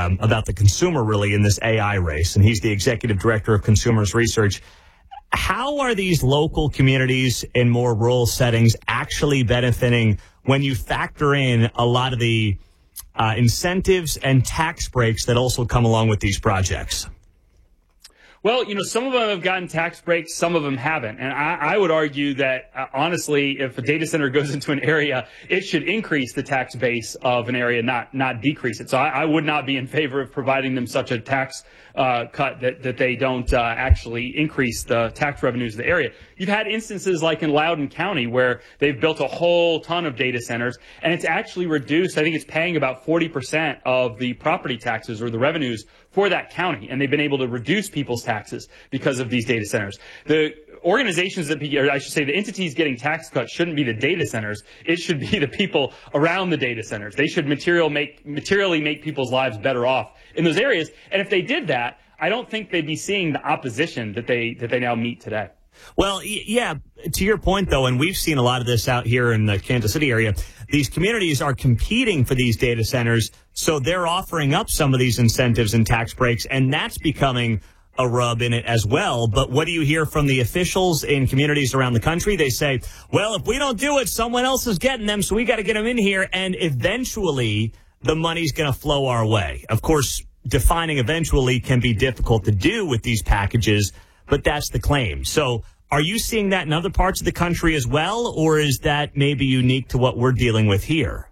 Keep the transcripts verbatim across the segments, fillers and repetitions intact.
um, about the consumer really in this A I race, and he's the executive director of Consumers Research. How are these local communities in more rural settings actually benefiting when you factor in a lot of the uh, incentives and tax breaks that also come along with these projects? Well, you know, some of them have gotten tax breaks, some of them haven't. And I, I would argue that, uh, honestly, if a data center goes into an area, it should increase the tax base of an area, not not decrease it. So I, I would not be in favor of providing them such a tax uh, cut that, that they don't uh, actually increase the tax revenues of the area. You've had instances like in Loudoun County where they've built a whole ton of data centers, and it's actually reduced. I think it's paying about forty percent of the property taxes or the revenues for that county, and they've been able to reduce people's taxes because of these data centers. The organizations that, or I should say the entities getting tax cuts shouldn't be the data centers. It should be the people around the data centers. They should material make, materially make people's lives better off in those areas. And if they did that, I don't think they'd be seeing the opposition that they, that they now meet today. Well, yeah, to your point, though, and we've seen a lot of this out here in the Kansas City area, these communities are competing for these data centers, so they're offering up some of these incentives and tax breaks, and that's becoming a rub in it as well. But what do you hear from the officials in communities around the country? They say, well, if we don't do it, someone else is getting them, so we got to get them in here, and eventually the money's going to flow our way. Of course, defining eventually can be difficult to do with these packages, but that's the claim. So are you seeing that in other parts of the country as well, or is that maybe unique to what we're dealing with here?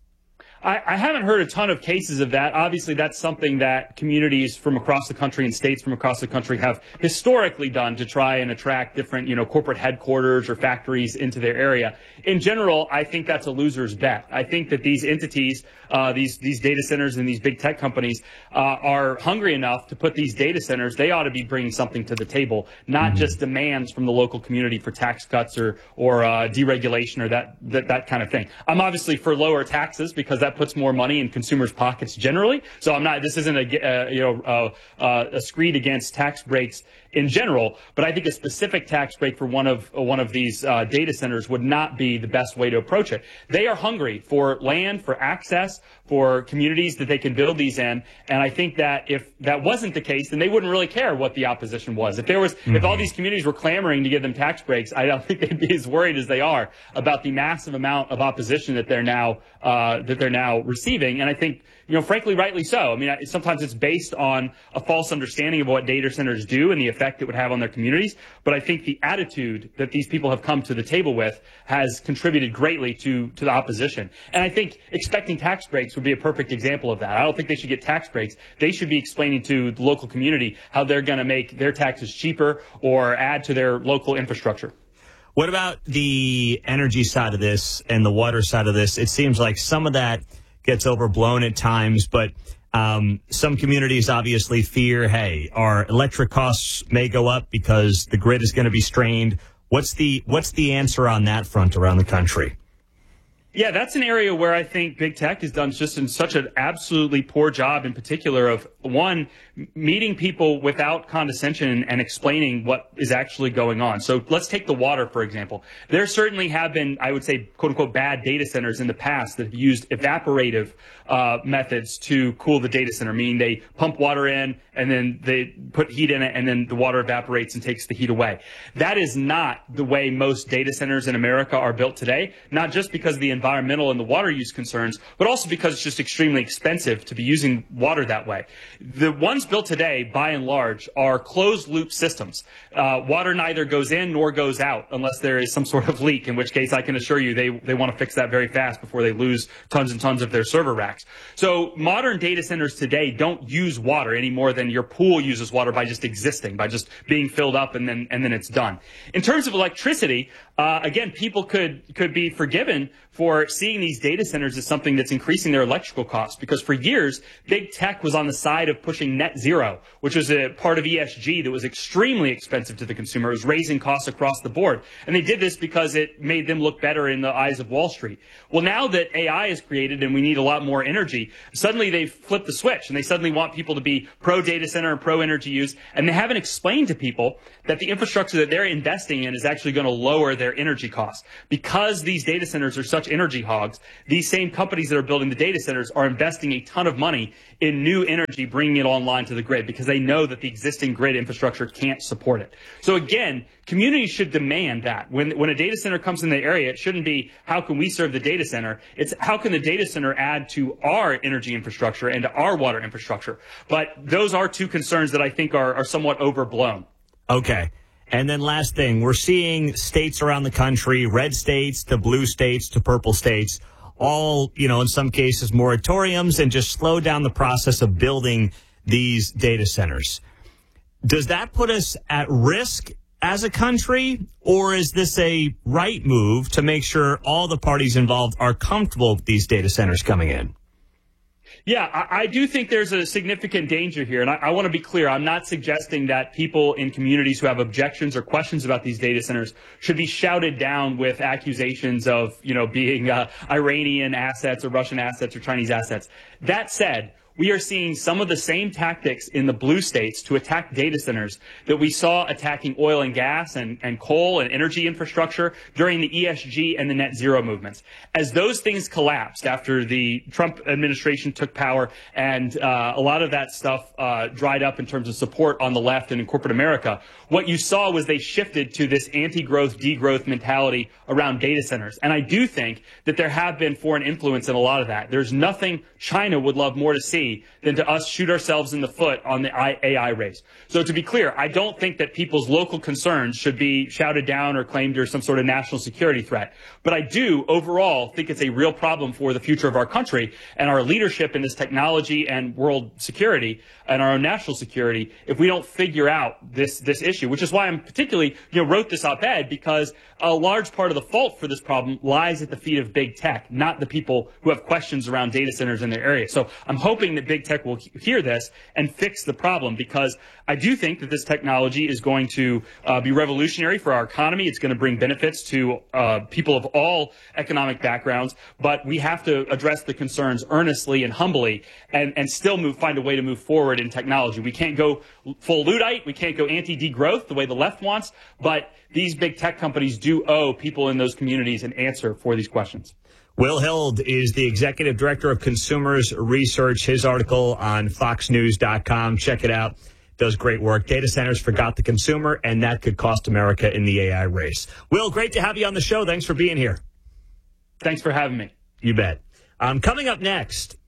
I, I haven't heard a ton of cases of that. Obviously, that's something that communities from across the country and states from across the country have historically done to try and attract different, you know, corporate headquarters or factories into their area. In general, I think that's a loser's bet. I think that these entities, uh, these these data centers and these big tech companies uh, are hungry enough to put these data centers. They ought to be bringing something to the table, not mm-hmm. just demands from the local community for tax cuts or or uh, deregulation or that, that that kind of thing. I'm obviously for lower taxes because that puts more money in consumers' pockets generally. So I'm not. This isn't a uh, you know uh, uh, a screed against tax breaks in general, but I think a specific tax break for one of uh, one of these uh, data centers would not be the best way to approach it. They are hungry for land, for access, for communities that they can build these in, and I think that if that wasn't the case, then they wouldn't really care what the opposition was. If there was, mm-hmm. if all these communities were clamoring to give them tax breaks, I don't think they'd be as worried as they are about the massive amount of opposition that they're now uh, that they're now receiving. And I think, you know, frankly, rightly so. I mean, sometimes it's based on a false understanding of what data centers do and the effect it would have on their communities. But I think the attitude that these people have come to the table with has contributed greatly to, to the opposition. And I think expecting tax breaks would be a perfect example of that. I don't think they should get tax breaks. They should be explaining to the local community how they're going to make their taxes cheaper or add to their local infrastructure. What about the energy side of this and the water side of this? It seems like some of that gets overblown at times, but um, some communities obviously fear, hey, our electric costs may go up because the grid is going to be strained. What's the what's the answer on that front around the country? Yeah, that's an area where I think big tech has done just in such an absolutely poor job, in particular of, one, meeting people without condescension and explaining what is actually going on. So let's take the water, for example. There certainly have been, I would say, quote unquote, bad data centers in the past that have used evaporative uh, methods to cool the data center, meaning they pump water in and then they put heat in it and then the water evaporates and takes the heat away. That is not the way most data centers in America are built today, not just because of the environmental and the water use concerns, but also because it's just extremely expensive to be using water that way. The ones built today, by and large, are closed-loop systems. Uh, water neither goes in nor goes out unless there is some sort of leak, in which case I can assure you they, they want to fix that very fast before they lose tons and tons of their server racks. So modern data centers today don't use water any more than your pool uses water by just existing, by just being filled up and then and then it's done. In terms of electricity, uh, again, people could could be forgiven for seeing these data centers as something that's increasing their electrical costs, because for years, big tech was on the side of pushing net zero, which was a part of E S G that was extremely expensive to the consumer. It was raising costs across the board. And they did this because it made them look better in the eyes of Wall Street. Well, now that A I is created and we need a lot more energy, suddenly they've flipped the switch and they suddenly want people to be pro-data center and pro-energy use. And they haven't explained to people that the infrastructure that they're investing in is actually going to lower their their energy costs. Because these data centers are such energy hogs, these same companies that are building the data centers are investing a ton of money in new energy, bringing it online to the grid because they know that the existing grid infrastructure can't support it. So again, communities should demand that. When, when a data center comes in the area, it shouldn't be how can we serve the data center? It's how can the data center add to our energy infrastructure and to our water infrastructure? But those are two concerns that I think are, are somewhat overblown. Okay. And then last thing, we're seeing states around the country, red states to blue states to purple states, all, you know, in some cases moratoriums and just slow down the process of building these data centers. Does that put us at risk as a country, or is this a right move to make sure all the parties involved are comfortable with these data centers coming in? Yeah, I, I do think there's a significant danger here. And I, I want to be clear. I'm not suggesting that people in communities who have objections or questions about these data centers should be shouted down with accusations of, you know, being uh, Iranian assets or Russian assets or Chinese assets. That said, we are seeing some of the same tactics in the blue states to attack data centers that we saw attacking oil and gas and, and coal and energy infrastructure during the E S G and the net zero movements. As those things collapsed after the Trump administration took power and uh, a lot of that stuff uh, dried up in terms of support on the left and in corporate America, what you saw was they shifted to this anti-growth, degrowth mentality around data centers. And I do think that there have been foreign influence in a lot of that. There's nothing China would love more to see than to us shoot ourselves in the foot on the A I race. So to be clear, I don't think that people's local concerns should be shouted down or claimed as some sort of national security threat. But I do overall think it's a real problem for the future of our country and our leadership in this technology and world security and our own national security if we don't figure out this, this issue, which is why I'm particularly, you know, wrote this op-ed, because a large part of the fault for this problem lies at the feet of big tech, not the people who have questions around data centers in their area. So I'm hoping that big tech will hear this and fix the problem, because I do think that this technology is going to uh, be revolutionary for our economy. It's going to bring benefits to uh, people of all economic backgrounds, but we have to address the concerns earnestly and humbly and, and still move, find a way to move forward in technology. We can't go full Luddite. We can't go anti-degrowth the way the left wants, but these big tech companies do owe people in those communities an answer for these questions. Will Hild is the Executive Director of Consumers Research. His article on fox news dot com. Check it out. Does great work. Data centers forgot the consumer, and that could cost America in the A I race. Will, great to have you on the show. Thanks for being here. Thanks for having me. You bet. Um, coming up next,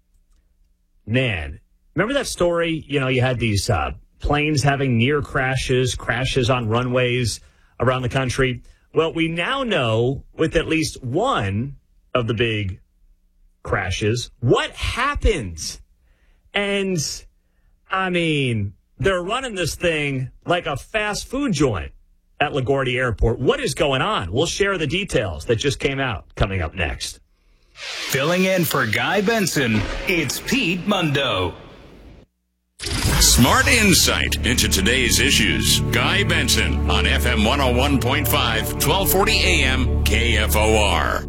man, remember that story? You know, you had these uh, planes having near crashes, crashes on runways around the country. Well, we now know with at least one of the big crashes what happened. And, I mean, they're running this thing like a fast food joint at LaGuardia Airport. What is going on? We'll share the details that just came out coming up next. Filling in for Guy Benson, it's Pete Mundo. Smart insight into today's issues. Guy Benson on F M one oh one point five, twelve forty A M, K F O R.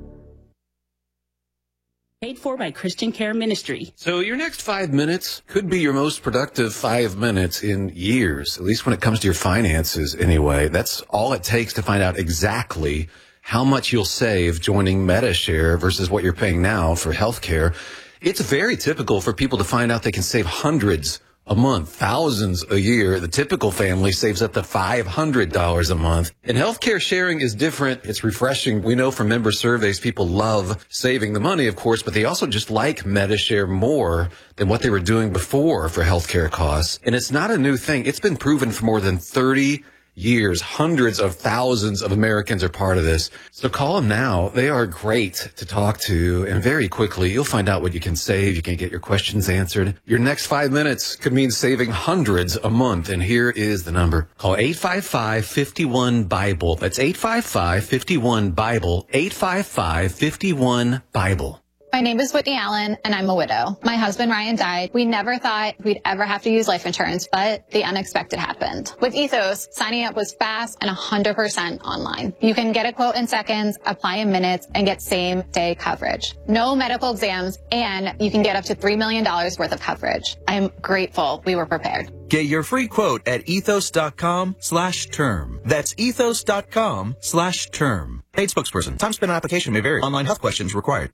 Paid for by Christian Care Ministry. So your next five minutes could be your most productive five minutes in years, at least when it comes to your finances anyway. That's all it takes to find out exactly how much you'll save joining MediShare versus what you're paying now for healthcare. It's very typical for people to find out they can save hundreds a month, thousands a year. The typical family saves up to five hundred dollars a month. And healthcare sharing is different. It's refreshing. We know from member surveys, people love saving the money, of course, but they also just like MediShare more than what they were doing before for healthcare costs. And it's not a new thing. It's been proven for more than thirty years. Hundreds of thousands of Americans are part of this. So call them now. They are great to talk to. And very quickly, you'll find out what you can save. You can get your questions answered. Your next five minutes could mean saving hundreds a month. And here is the number. Call eight five five, five one, Bible. That's eight five five, five one, Bible. eight five five, five one, Bible. My name is Whitney Allen, and I'm a widow. My husband, Ryan, died. We never thought we'd ever have to use life insurance, but the unexpected happened. With Ethos, signing up was fast and one hundred percent online. You can get a quote in seconds, apply in minutes, and get same-day coverage. No medical exams, and you can get up to three million dollars worth of coverage. I'm grateful we were prepared. Get your free quote at ethos.com slash term. That's ethos.com slash term. Paid spokesperson. Time spent on application may vary. Online health questions required.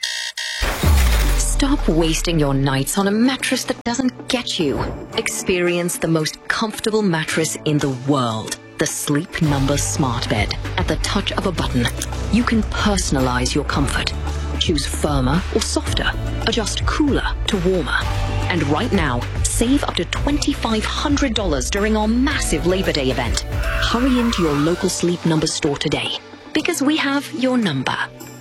Stop wasting your nights on a mattress that doesn't get you. Experience the most comfortable mattress in the world. The Sleep Number Smart Bed. At the touch of a button, you can personalize your comfort. Choose firmer or softer. Adjust cooler to warmer. And right now, save up to two thousand five hundred dollars during our massive Labor Day event. Hurry into your local Sleep Number store today, because we have your number.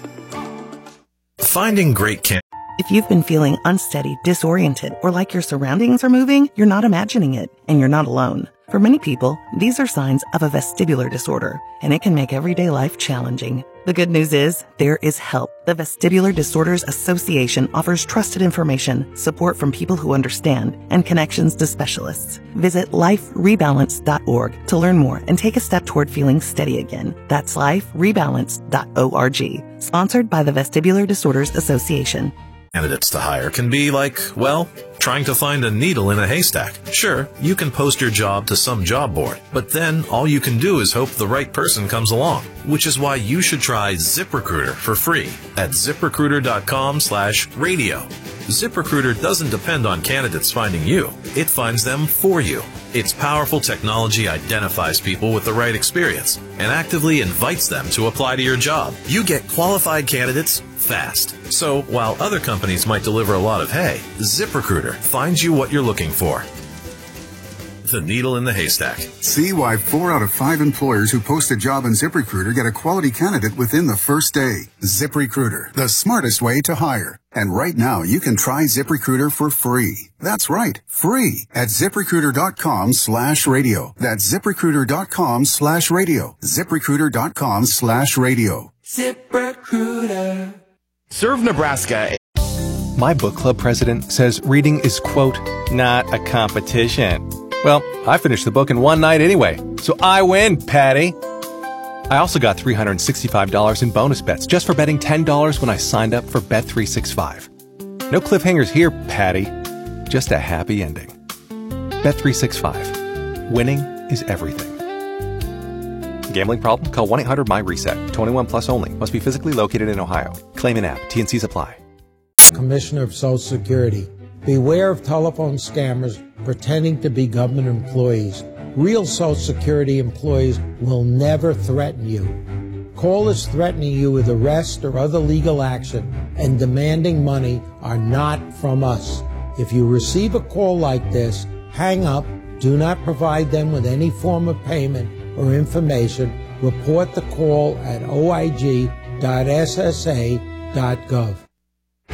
Finding great can. If you've been feeling unsteady, disoriented, or like your surroundings are moving, you're not imagining it, and you're not alone. For many people, these are signs of a vestibular disorder, and it can make everyday life challenging. The good news is, there is help. The Vestibular Disorders Association offers trusted information, support from people who understand, and connections to specialists. Visit life rebalance dot org to learn more and take a step toward feeling steady again. That's life rebalance dot org. Sponsored by the Vestibular Disorders Association. Candidates to hire can be like, well, trying to find a needle in a haystack. Sure, you can post your job to some job board, but then all you can do is hope the right person comes along, which is why you should try ZipRecruiter for free at ZipRecruiter.com slash radio. ZipRecruiter doesn't depend on candidates finding you. It finds them for you. Its powerful technology identifies people with the right experience and actively invites them to apply to your job. You get qualified candidates fast. So while other companies might deliver a lot of hay, ZipRecruiter finds you what you're looking for. The needle in the haystack. See why four out of five employers who post a job on ZipRecruiter get a quality candidate within the first day. ZipRecruiter, the smartest way to hire. And right now, you can try ZipRecruiter for free. That's right, free at ZipRecruiter.com slash radio. That's ZipRecruiter.com slash radio. ZipRecruiter.com slash radio. ZipRecruiter. Serve Nebraska. My book club president says reading is, quote, not a competition. Well, I finished the book in one night anyway, so I win, Patty. I also got three hundred sixty-five dollars in bonus bets just for betting ten dollars when I signed up for Bet three sixty-five. No cliffhangers here, Patty. Just a happy ending. Bet three sixty-five. Winning is everything. Gambling problem? Call one eight hundred M Y reset. twenty-one plus only. Must be physically located in Ohio. Claim in app. T and C's apply. Commissioner of Social Security. Beware of telephone scammers pretending to be government employees. Real Social Security employees will never threaten you. Callers threatening you with arrest or other legal action and demanding money are not from us. If you receive a call like this, hang up, do not provide them with any form of payment or information. Report the call at o i g dot s s a dot gov.